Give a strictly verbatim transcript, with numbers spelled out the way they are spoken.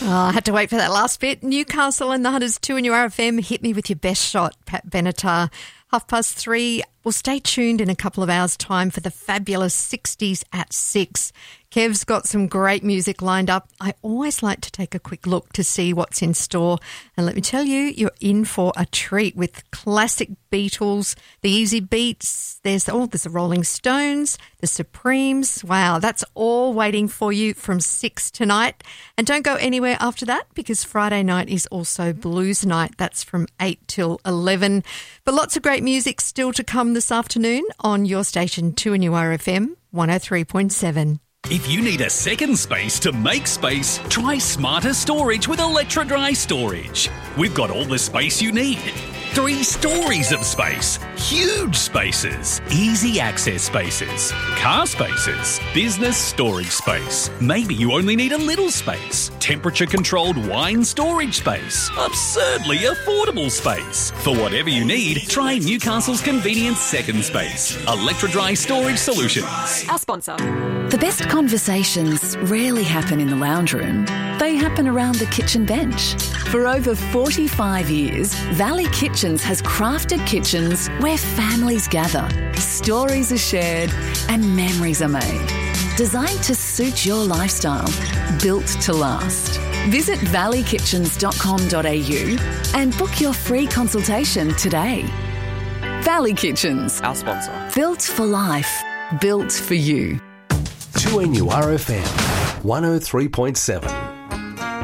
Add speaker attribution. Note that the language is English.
Speaker 1: I had to wait for that last bit. Newcastle and the Hunters two and your R F M. Hit me with your best shot, Pat Benatar. Half past three. Well, stay tuned in a couple of hours' time for the fabulous sixties at six. Kev's got some great music lined up. I always like to take a quick look to see what's in store. And let me tell you, you're in for a treat with classic Beatles, the Easy Beats. There's, oh, there's the Rolling Stones, the Supremes. Wow, that's all waiting for you from six tonight. And don't go anywhere after that because Friday night is also Blues Night. That's from eight till eleven. But lots of great music still to come this afternoon on your station two and your R F M one oh three point seven.
Speaker 2: If you need a second space to make space, try Smarter Storage with Electra Dry Storage. We've got all the space you need. Three stories of space, huge spaces, easy access spaces, car spaces, business storage space. Maybe you only need a little space. Temperature-controlled wine storage space. Absurdly affordable space. For whatever you need, try Newcastle's convenient second space. Electra Dry Storage Solutions.
Speaker 3: Our sponsor.
Speaker 4: The best conversations rarely happen in the lounge room. They happen around the kitchen bench. For over forty-five years, Valley Kitchens has crafted kitchens where families gather, stories are shared, and memories are made. Designed to suit your lifestyle, built to last. Visit valley kitchens dot com dot a u and book your free consultation today. Valley Kitchens.
Speaker 5: Our sponsor.
Speaker 4: Built for life. Built for you.
Speaker 6: two N U R F M one oh three point seven.